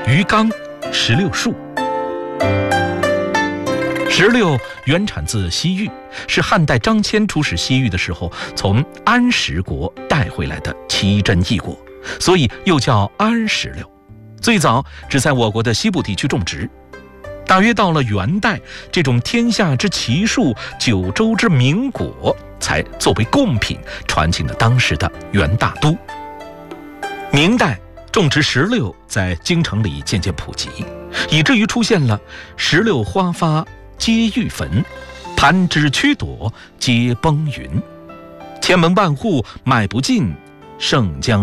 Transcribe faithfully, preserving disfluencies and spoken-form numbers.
鱼缸、石榴树。石榴原产自西域，是汉代张骞出使西域的时候从安石国带回来的奇珍异果，所以又叫安石榴。最早只在我国的西部地区种植，大约到了元代，这种天下之奇树、九州之名果才作为贡品传进了当时的元大都。明代种植石榴在京城里渐渐普及，以至于出现了石榴花发皆玉焚，盘枝曲朵皆崩云，千门万户买不尽，盛江